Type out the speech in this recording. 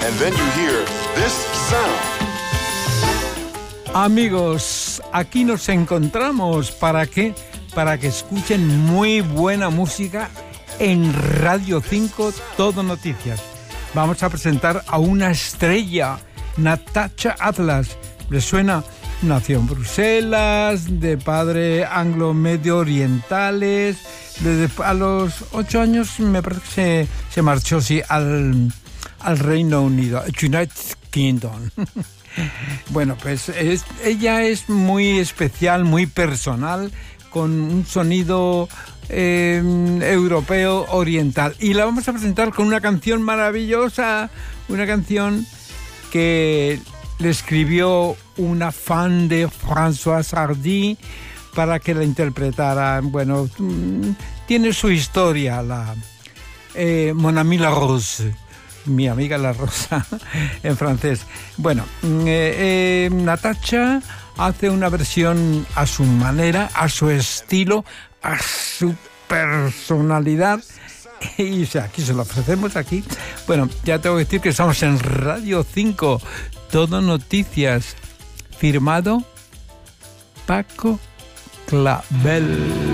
And then you hear this sound. Amigos, aquí nos encontramos. ¿Para qué? Para que escuchen muy buena música en Radio 5 Todo Noticias. Vamos a presentar a una estrella, Natasha Atlas. ¿Les suena? Nació en Bruselas, de padre anglo-medio orientales. A los 8 años me parece que se marchó al Reino Unido, United Kingdom. Bueno, pues ella es muy especial, muy personal, con un sonido europeo oriental. Y la vamos a presentar con una canción maravillosa, una canción que le escribió una fan de François Hardy para que la interpretara. Bueno, tiene su historia, Mon Ami la Rose, mi amiga la rosa, en francés. Bueno, Natasha hace una versión a su manera, a su estilo, a su personalidad. Y aquí se lo ofrecemos aquí. Bueno, ya tengo que decir que estamos en Radio 5, Todo Noticias, firmado Paco Clavel.